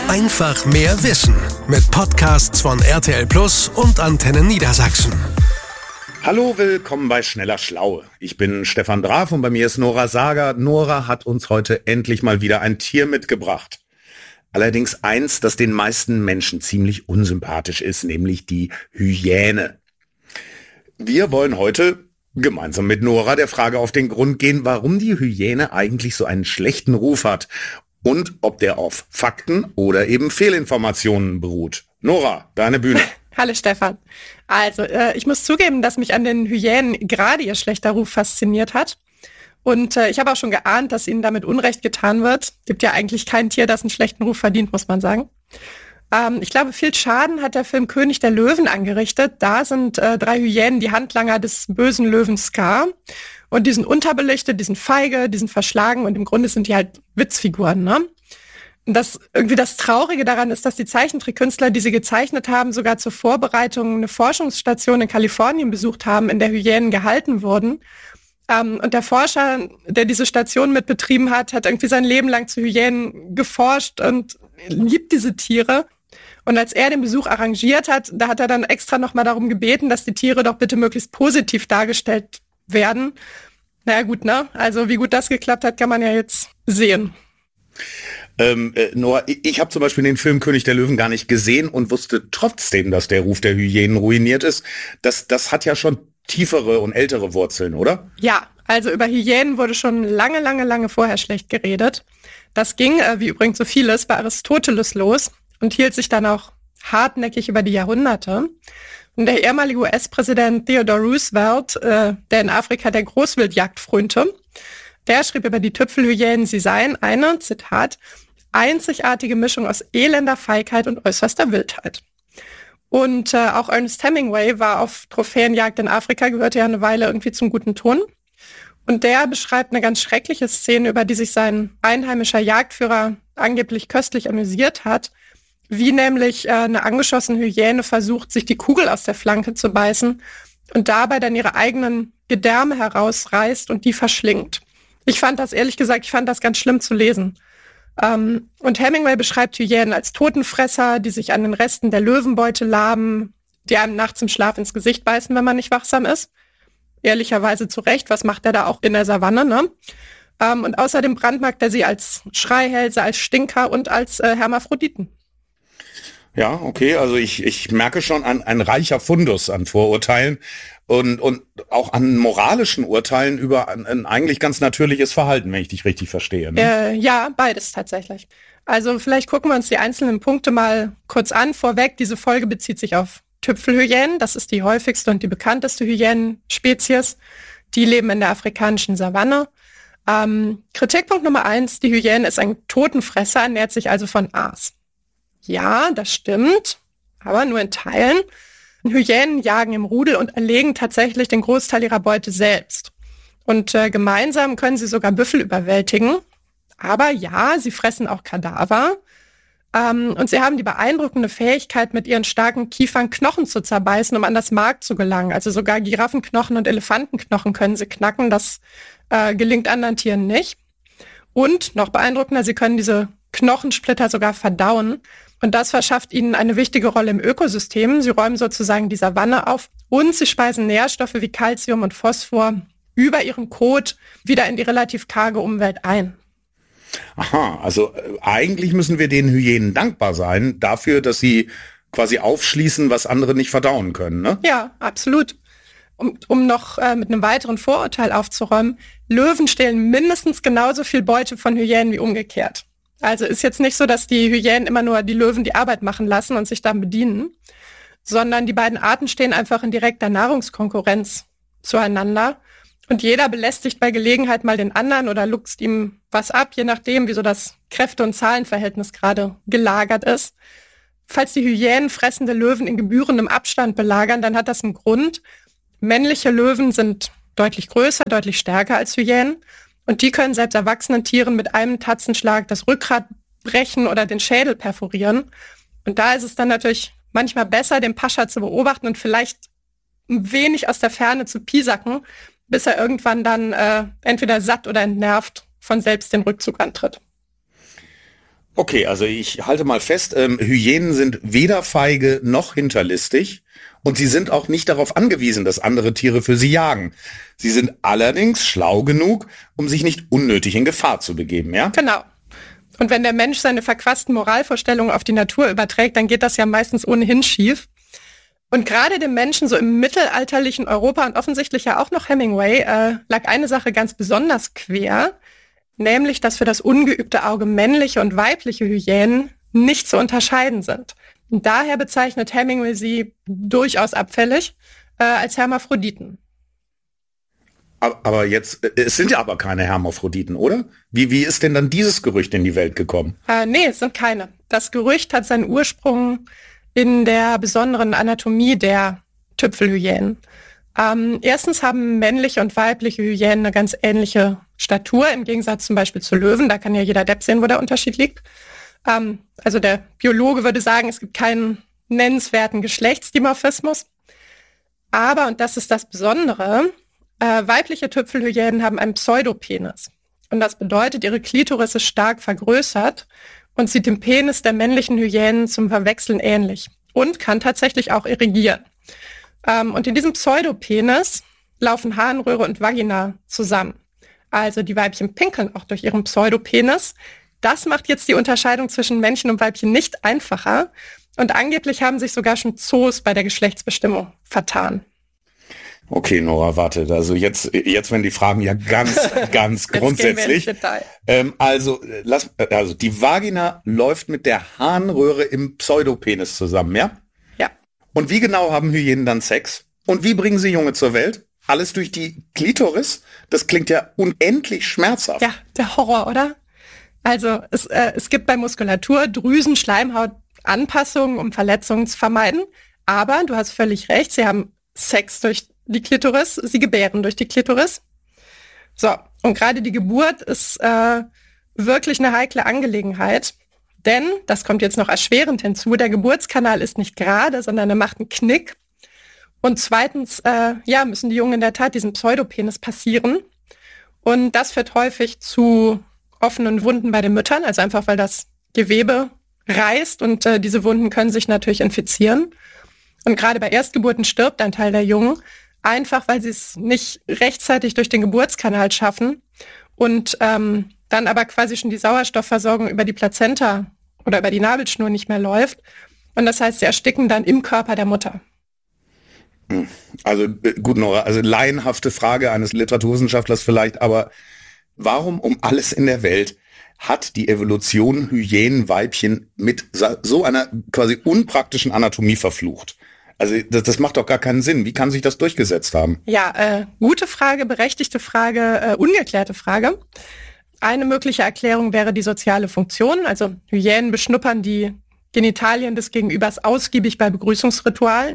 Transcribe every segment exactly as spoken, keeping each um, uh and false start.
Einfach mehr Wissen mit Podcasts von R T L Plus und Antenne Niedersachsen. Hallo, willkommen bei Schneller Schlau. Ich bin Stefan Draf und bei mir ist Nora Sager. Nora hat uns heute endlich mal wieder ein Tier mitgebracht. Allerdings eins, das den meisten Menschen ziemlich unsympathisch ist, nämlich die Hyäne. Wir wollen heute gemeinsam mit Nora der Frage auf den Grund gehen, warum die Hyäne eigentlich so einen schlechten Ruf hat und ob der auf Fakten oder eben Fehlinformationen beruht. Nora, deine Bühne. Hallo Stefan. Also äh, ich muss zugeben, dass mich an den Hyänen gerade ihr schlechter Ruf fasziniert hat. Und äh, ich habe auch schon geahnt, dass ihnen damit Unrecht getan wird. Gibt ja eigentlich kein Tier, das einen schlechten Ruf verdient, muss man sagen. Ähm, ich glaube, viel Schaden hat der Film König der Löwen angerichtet. Da sind äh, drei Hyänen die Handlanger des bösen Löwen Scar. Und die sind unterbelichtet, die sind feige, die sind verschlagen und im Grunde sind die halt Witzfiguren, ne? Und das irgendwie das Traurige daran ist, dass die Zeichentrickkünstler, die sie gezeichnet haben, sogar zur Vorbereitung eine Forschungsstation in Kalifornien besucht haben, in der Hyänen gehalten wurden. Um, und der Forscher, der diese Station mit betrieben hat, hat irgendwie sein Leben lang zu Hyänen geforscht und liebt diese Tiere. Und als er den Besuch arrangiert hat, da hat er dann extra nochmal darum gebeten, dass die Tiere doch bitte möglichst positiv dargestellt werden. Naja gut, ne? Also wie gut das geklappt hat, kann man ja jetzt sehen. Ähm, äh, Noah, ich habe zum Beispiel den Film König der Löwen gar nicht gesehen und wusste trotzdem, dass der Ruf der Hyänen ruiniert ist. Das, das hat ja schon tiefere und ältere Wurzeln, oder? Ja, also über Hyänen wurde schon lange, lange, lange vorher schlecht geredet. Das ging, äh, wie übrigens so vieles, bei Aristoteles los und hielt sich dann auch hartnäckig über die Jahrhunderte. Und der ehemalige U S-Präsident Theodore Roosevelt, äh, der in Afrika der Großwildjagd frönte, der schrieb über die Tüpfelhyänen, sie seien eine, Zitat, einzigartige Mischung aus elender Feigheit und äußerster Wildheit. Und äh, auch Ernest Hemingway war auf Trophäenjagd in Afrika, gehörte ja eine Weile irgendwie zum guten Ton. Und der beschreibt eine ganz schreckliche Szene, über die sich sein einheimischer Jagdführer angeblich köstlich amüsiert hat, wie nämlich äh, eine angeschossene Hyäne versucht, sich die Kugel aus der Flanke zu beißen und dabei dann ihre eigenen Gedärme herausreißt und die verschlingt. Ich fand das, ehrlich gesagt, ich fand das ganz schlimm zu lesen. Um, und Hemingway beschreibt Hyänen als Totenfresser, die sich an den Resten der Löwenbeute laben, die einem nachts im Schlaf ins Gesicht beißen, wenn man nicht wachsam ist. Ehrlicherweise zu Recht, was macht er da auch in der Savanne, ne? Um, und außerdem brandmarkt er sie als Schreihälse, als Stinker und als äh, Hermaphroditen. Ja, okay, also ich, ich merke schon ein, ein reicher Fundus an Vorurteilen und, und auch an moralischen Urteilen über ein, ein eigentlich ganz natürliches Verhalten, wenn ich dich richtig verstehe. Ne? Äh, ja, beides tatsächlich. Also vielleicht gucken wir uns die einzelnen Punkte mal kurz an. Vorweg, diese Folge bezieht sich auf Tüpfelhyänen. Das ist die häufigste und die bekannteste Hyänenspezies. Die leben in der afrikanischen Savanne. Ähm, Kritikpunkt Nummer eins, die Hyäne ist ein Totenfresser, ernährt sich also von Aas. Ja, das stimmt, aber nur in Teilen. Hyänen jagen im Rudel und erlegen tatsächlich den Großteil ihrer Beute selbst. Und äh, gemeinsam können sie sogar Büffel überwältigen. Aber ja, sie fressen auch Kadaver. Ähm, und sie haben die beeindruckende Fähigkeit, mit ihren starken Kiefern Knochen zu zerbeißen, um an das Mark zu gelangen. Also sogar Giraffenknochen und Elefantenknochen können sie knacken. Das äh, gelingt anderen Tieren nicht. Und noch beeindruckender, sie können diese Knochensplitter sogar verdauen. Und das verschafft ihnen eine wichtige Rolle im Ökosystem. Sie räumen sozusagen die Savanne auf und sie speisen Nährstoffe wie Calcium und Phosphor über ihren Kot wieder in die relativ karge Umwelt ein. Aha, also äh, eigentlich müssen wir den Hyänen dankbar sein dafür, dass sie quasi aufschließen, was andere nicht verdauen können, ne? Ja, absolut. Um, um noch äh, mit einem weiteren Vorurteil aufzuräumen, Löwen stehlen mindestens genauso viel Beute von Hyänen wie umgekehrt. Also ist jetzt nicht so, dass die Hyänen immer nur die Löwen die Arbeit machen lassen und sich dann bedienen, sondern die beiden Arten stehen einfach in direkter Nahrungskonkurrenz zueinander und jeder belästigt bei Gelegenheit mal den anderen oder luchst ihm was ab, je nachdem, wie so das Kräfte- und Zahlenverhältnis gerade gelagert ist. Falls die Hyänen fressende Löwen in gebührendem Abstand belagern, dann hat das einen Grund. Männliche Löwen sind deutlich größer, deutlich stärker als Hyänen. Und die können selbst erwachsenen Tieren mit einem Tatzenschlag das Rückgrat brechen oder den Schädel perforieren. Und da ist es dann natürlich manchmal besser, den Pascha zu beobachten und vielleicht ein wenig aus der Ferne zu piesacken, bis er irgendwann dann äh, entweder satt oder entnervt von selbst den Rückzug antritt. Okay, also ich halte mal fest, ähm, Hyänen sind weder feige noch hinterlistig und sie sind auch nicht darauf angewiesen, dass andere Tiere für sie jagen. Sie sind allerdings schlau genug, um sich nicht unnötig in Gefahr zu begeben, ja? Genau. Und wenn der Mensch seine verquasten Moralvorstellungen auf die Natur überträgt, dann geht das ja meistens ohnehin schief. Und gerade dem Menschen so im mittelalterlichen Europa und offensichtlich ja auch noch Hemingway äh, lag eine Sache ganz besonders quer, nämlich, dass für das ungeübte Auge männliche und weibliche Hyänen nicht zu unterscheiden sind. Und daher bezeichnet Hemingway sie durchaus abfällig äh, als Hermaphroditen. Aber jetzt, es sind ja aber keine Hermaphroditen, oder? Wie, wie ist denn dann dieses Gerücht in die Welt gekommen? Äh, nee, es sind keine. Das Gerücht hat seinen Ursprung in der besonderen Anatomie der Tüpfelhyänen. Ähm, erstens haben männliche und weibliche Hyänen eine ganz ähnliche Statur, im Gegensatz zum Beispiel zu Löwen. Da kann ja jeder Depp sehen, wo der Unterschied liegt. Ähm, also der Biologe würde sagen, es gibt keinen nennenswerten Geschlechtsdimorphismus. Aber, und das ist das Besondere, äh, weibliche Tüpfelhyänen haben einen Pseudopenis. Und das bedeutet, ihre Klitoris ist stark vergrößert und sieht dem Penis der männlichen Hyänen zum Verwechseln ähnlich und kann tatsächlich auch irrigieren. Ähm, und in diesem Pseudopenis laufen Harnröhre und Vagina zusammen. Also die Weibchen pinkeln auch durch ihren Pseudopenis. Das macht jetzt die Unterscheidung zwischen Männchen und Weibchen nicht einfacher. Und angeblich haben sich sogar schon Zoos bei der Geschlechtsbestimmung vertan. Okay, Nora, warte. Also jetzt, jetzt werden die Fragen ja ganz, ganz grundsätzlich. Ähm, also, lass, also die Vagina läuft mit der Harnröhre im Pseudopenis zusammen, ja? Ja. Und wie genau haben Hyänen dann Sex? Und wie bringen sie Junge zur Welt? Alles durch die Klitoris? Das klingt ja unendlich schmerzhaft. Ja, der Horror, oder? Also es, äh, es gibt bei Muskulatur Drüsen, Schleimhaut Anpassungen, um Verletzungen zu vermeiden. Aber du hast völlig recht, sie haben Sex durch die Klitoris, sie gebären durch die Klitoris. So, und gerade die Geburt ist äh, wirklich eine heikle Angelegenheit. Denn, das kommt jetzt noch erschwerend hinzu, der Geburtskanal ist nicht gerade, sondern er macht einen Knick. Und zweitens, äh, ja, müssen die Jungen in der Tat diesen Pseudopenis passieren. Und das führt häufig zu offenen Wunden bei den Müttern, also einfach, weil das Gewebe reißt und äh, diese Wunden können sich natürlich infizieren. Und gerade bei Erstgeburten stirbt ein Teil der Jungen, einfach weil sie es nicht rechtzeitig durch den Geburtskanal schaffen und ähm, dann aber quasi schon die Sauerstoffversorgung über die Plazenta oder über die Nabelschnur nicht mehr läuft. Und das heißt, sie ersticken dann im Körper der Mutter. Also gut, Nora, also laienhafte Frage eines Literaturwissenschaftlers vielleicht, aber warum um alles in der Welt hat die Evolution Hyänenweibchen mit so einer quasi unpraktischen Anatomie verflucht? Also das, das macht doch gar keinen Sinn. Wie kann sich das durchgesetzt haben? Ja, äh, gute Frage, berechtigte Frage, äh, ungeklärte Frage. Eine mögliche Erklärung wäre die soziale Funktion. Also Hyänen beschnuppern die Genitalien des Gegenübers ausgiebig bei Begrüßungsritualen,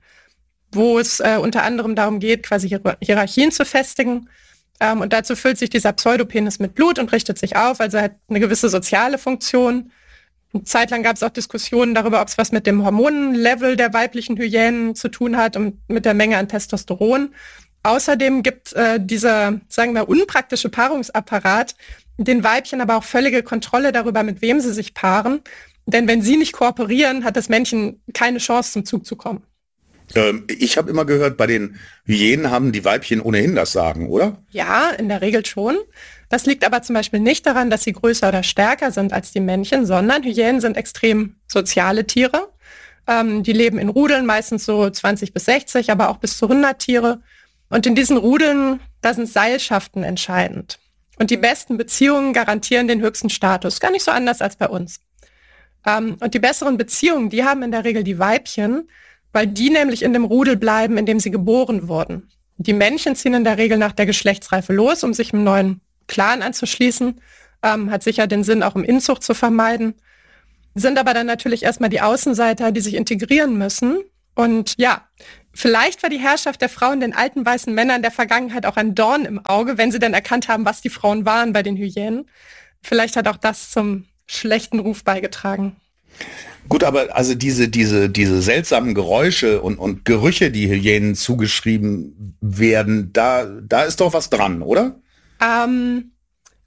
wo es äh, unter anderem darum geht, quasi Hier- Hierarchien zu festigen. Ähm, und dazu füllt sich dieser Pseudopenis mit Blut und richtet sich auf, also er hat eine gewisse soziale Funktion. Eine Zeit lang gab es auch Diskussionen darüber, ob es was mit dem Hormonlevel der weiblichen Hyänen zu tun hat und mit der Menge an Testosteron. Außerdem gibt äh, dieser, sagen wir, unpraktische Paarungsapparat den Weibchen aber auch völlige Kontrolle darüber, mit wem sie sich paaren. Denn wenn sie nicht kooperieren, hat das Männchen keine Chance, zum Zug zu kommen. Ähm, ich habe immer gehört, bei den Hyänen haben die Weibchen ohnehin das Sagen, oder? Ja, in der Regel schon. Das liegt aber zum Beispiel nicht daran, dass sie größer oder stärker sind als die Männchen, sondern Hyänen sind extrem soziale Tiere. Ähm, die leben in Rudeln, meistens so zwanzig bis sechzig, aber auch bis zu hundert Tiere. Und in diesen Rudeln, da sind Seilschaften entscheidend. Und die besten Beziehungen garantieren den höchsten Status. Gar nicht so anders als bei uns. Ähm, und die besseren Beziehungen, die haben in der Regel die Weibchen, weil die nämlich in dem Rudel bleiben, in dem sie geboren wurden. Die Männchen ziehen in der Regel nach der Geschlechtsreife los, um sich einem neuen Clan anzuschließen. Ähm, hat sicher den Sinn, auch im Inzucht zu vermeiden. Sind aber dann natürlich erstmal die Außenseiter, die sich integrieren müssen. Und ja, vielleicht war die Herrschaft der Frauen den alten weißen Männern der Vergangenheit auch ein Dorn im Auge, wenn sie dann erkannt haben, was die Frauen waren bei den Hyänen. Vielleicht hat auch das zum schlechten Ruf beigetragen. Gut, aber also diese, diese, diese seltsamen Geräusche und, und Gerüche, die Hyänen zugeschrieben werden, da, da ist doch was dran, oder? Ähm,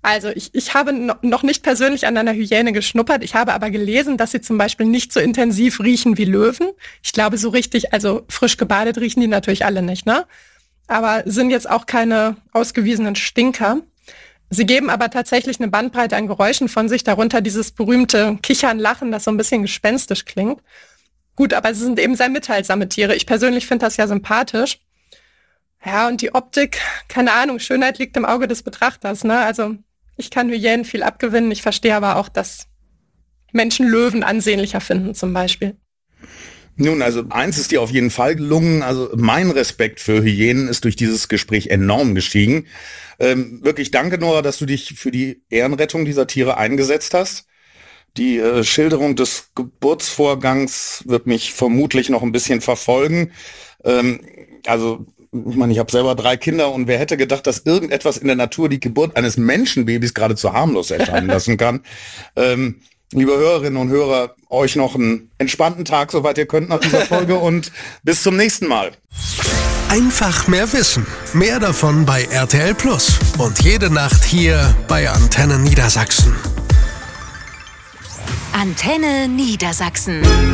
Also ich, ich habe no, noch nicht persönlich an einer Hyäne geschnuppert. Ich habe aber gelesen, dass sie zum Beispiel nicht so intensiv riechen wie Löwen. Ich glaube, so richtig, also frisch gebadet riechen die natürlich alle nicht, ne? Aber sind jetzt auch keine ausgewiesenen Stinker. Sie geben aber tatsächlich eine Bandbreite an Geräuschen von sich, darunter dieses berühmte Kichern, Lachen, das so ein bisschen gespenstisch klingt. Gut, aber sie sind eben sehr mitteilsame Tiere. Ich persönlich finde das ja sympathisch. Ja, und die Optik, keine Ahnung, Schönheit liegt im Auge des Betrachters, ne? Also ich kann Hyänen viel abgewinnen. Ich verstehe aber auch, dass Menschen Löwen ansehnlicher finden zum Beispiel. Nun, also eins ist dir auf jeden Fall gelungen. Also mein Respekt für Hyänen ist durch dieses Gespräch enorm gestiegen. Ähm, wirklich danke, Nora, dass du dich für die Ehrenrettung dieser Tiere eingesetzt hast. Die äh, Schilderung des Geburtsvorgangs wird mich vermutlich noch ein bisschen verfolgen. Ähm, also ich meine, ich habe selber drei Kinder und wer hätte gedacht, dass irgendetwas in der Natur die Geburt eines Menschenbabys geradezu harmlos erscheinen lassen kann. Ähm, liebe Hörerinnen und Hörer, euch noch einen entspannten Tag, soweit ihr könnt nach dieser Folge und bis zum nächsten Mal. Einfach mehr Wissen. Mehr davon bei R T L Plus und jede Nacht hier bei Antenne Niedersachsen. Antenne Niedersachsen.